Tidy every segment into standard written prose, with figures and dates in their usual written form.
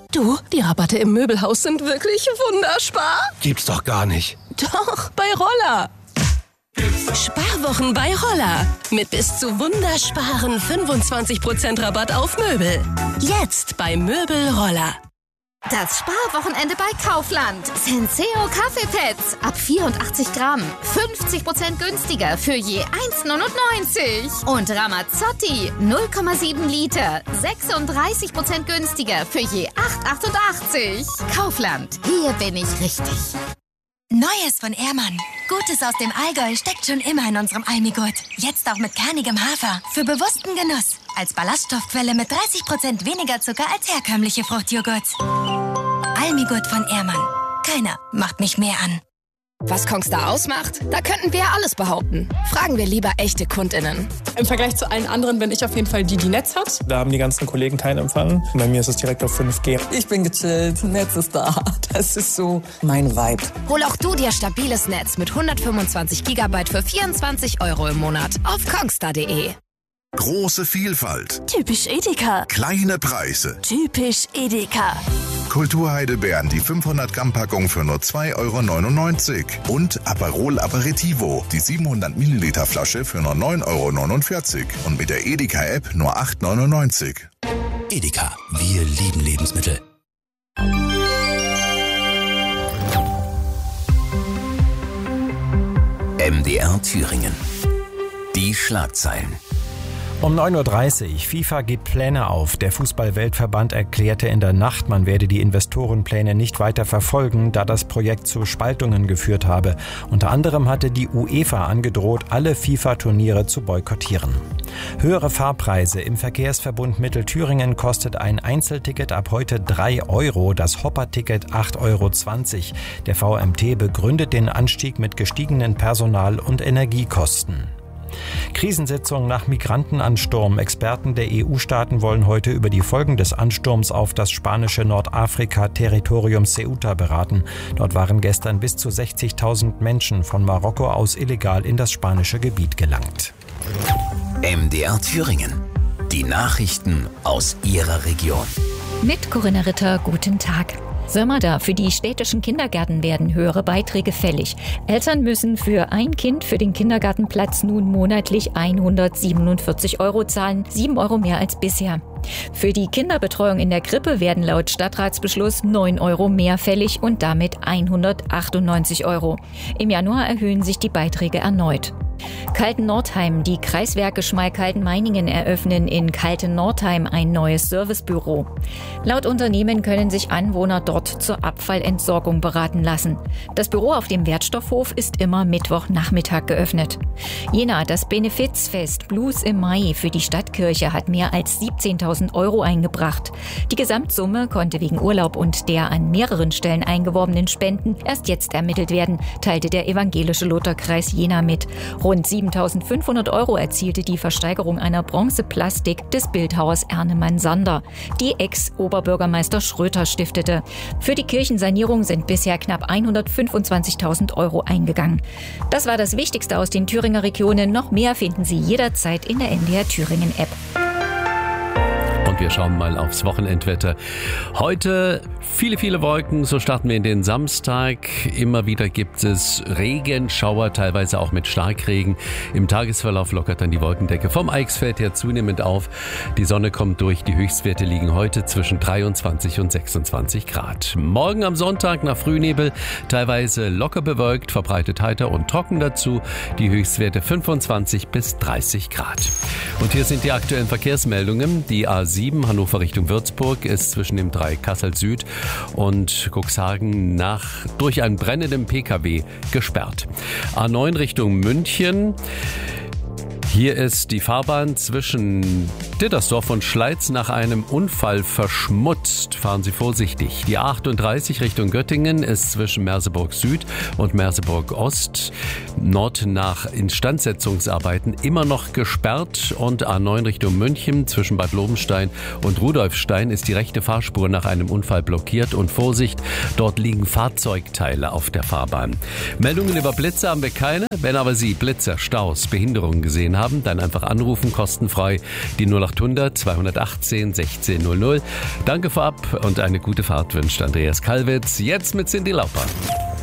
Du, die Rabatte im Möbelhaus sind wirklich wunderspar. Gibt's doch gar nicht. Doch, bei Roller. Sparwochen bei Roller. Mit bis zu wundersparen 25% Rabatt auf Möbel. Jetzt bei Möbel Roller. Das Sparwochenende bei Kaufland. Senseo Kaffeepads ab 84 Gramm. 50% günstiger für je 1,99. Und Ramazzotti 0,7 Liter. 36% günstiger für je 8,88. Kaufland. Hier bin ich richtig. Neues von Ehrmann. Gutes aus dem Allgäu steckt schon immer in unserem Almigurt. Jetzt auch mit kernigem Hafer. Für bewussten Genuss. Als Ballaststoffquelle mit 30% weniger Zucker als herkömmliche Fruchtjoghurts. Almigurt von Ehrmann. Keiner macht mich mehr an. Was Kongstar ausmacht? Da könnten wir alles behaupten. Fragen wir lieber echte KundInnen. Im Vergleich zu allen anderen bin ich auf jeden Fall die Netz hat. Da haben die ganzen Kollegen keinen Empfang. Bei mir ist es direkt auf 5G. Ich bin gechillt, Netz ist da. Das ist so mein Vibe. Hol auch du dir stabiles Netz mit 125 GB für 24 € im Monat auf kongstar.de. Große Vielfalt. Typisch Edeka. Kleine Preise. Typisch Edeka. Kulturheidelbeeren, die 500 Gramm Packung für nur 2,99 € und Aperol Aperitivo, die 700 Milliliter Flasche für nur 9,49 € und mit der Edeka App nur 8,99 €. Edeka, wir lieben Lebensmittel. MDR Thüringen. Die Schlagzeilen. Um 9:30 Uhr, FIFA gibt Pläne auf. Der Fußball-Weltverband erklärte in der Nacht, man werde die Investorenpläne nicht weiter verfolgen, da das Projekt zu Spaltungen geführt habe. Unter anderem hatte die UEFA angedroht, alle FIFA-Turniere zu boykottieren. Höhere Fahrpreise. Im Verkehrsverbund Mittelthüringen kostet ein Einzelticket ab heute 3 €, das Hopper-Ticket 8,20 €. Der VMT begründet den Anstieg mit gestiegenen Personal- und Energiekosten. Krisensitzung nach Migrantenansturm. Experten der EU-Staaten wollen heute über die Folgen des Ansturms auf das spanische Nordafrika-Territorium Ceuta beraten. Dort waren gestern bis zu 60.000 Menschen von Marokko aus illegal in das spanische Gebiet gelangt. MDR Thüringen. Die Nachrichten aus Ihrer Region. Mit Corinna Ritter, guten Tag. Sömmerda, für die städtischen Kindergärten werden höhere Beiträge fällig. Eltern müssen für ein Kind für den Kindergartenplatz nun monatlich 147 € zahlen, 7 € mehr als bisher. Für die Kinderbetreuung in der Krippe werden laut Stadtratsbeschluss 9 € mehr fällig und damit 198 €. Im Januar erhöhen sich die Beiträge erneut. Kalten-Nordheim. Die Kreiswerke Schmalkalden-Meiningen eröffnen in Kalten-Nordheim ein neues Servicebüro. Laut Unternehmen können sich Anwohner dort zur Abfallentsorgung beraten lassen. Das Büro auf dem Wertstoffhof ist immer Mittwochnachmittag geöffnet. Jena. Das Benefizfest Blues im Mai für die Stadtkirche hat mehr als 17.000 € eingebracht. Die Gesamtsumme konnte wegen Urlaub und der an mehreren Stellen eingeworbenen Spenden erst jetzt ermittelt werden, teilte der evangelische Lutherkreis Jena mit. Rund 7.500 € erzielte die Versteigerung einer Bronzeplastik des Bildhauers Ernemann-Sander, die Ex-Oberbürgermeister Schröter stiftete. Für die Kirchensanierung sind bisher knapp 125.000 € eingegangen. Das war das Wichtigste aus den Thüringer Regionen. Noch mehr finden Sie jederzeit in der MDR Thüringen App. Und wir schauen mal aufs Wochenendwetter. Heute viele Wolken, so starten wir in den Samstag. Immer wieder gibt es Regenschauer, teilweise auch mit Starkregen. Im Tagesverlauf lockert dann die Wolkendecke vom Eichsfeld her zunehmend auf. Die Sonne kommt durch, die Höchstwerte liegen heute zwischen 23 und 26 Grad. Morgen am Sonntag nach Frühnebel, teilweise locker bewölkt, verbreitet heiter und trocken dazu. Die Höchstwerte 25 bis 30 Grad. Und hier sind die aktuellen Verkehrsmeldungen. Die A7 Hannover Richtung Würzburg ist zwischen dem Dreieck Kassel Süd und Cuxhagen durch einen brennenden PKW gesperrt. A9 Richtung München. Hier ist die Fahrbahn zwischen Dittersdorf und Schleiz nach einem Unfall verschmutzt. Fahren Sie vorsichtig. Die A38 Richtung Göttingen ist zwischen Merseburg Süd und Merseburg Ost Nord nach Instandsetzungsarbeiten immer noch gesperrt. Und A9 Richtung München zwischen Bad Lobenstein und Rudolfstein ist die rechte Fahrspur nach einem Unfall blockiert. Und Vorsicht, dort liegen Fahrzeugteile auf der Fahrbahn. Meldungen über Blitze haben wir keine. Wenn aber Sie Blitze, Staus, Behinderungen gesehen haben, haben, dann einfach anrufen, kostenfrei, die 0800 218 1600. Danke vorab und eine gute Fahrt wünscht Andreas Kalwitz. Jetzt mit Cyndi Lauper.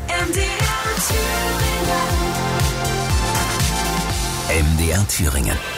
MDR Thüringen.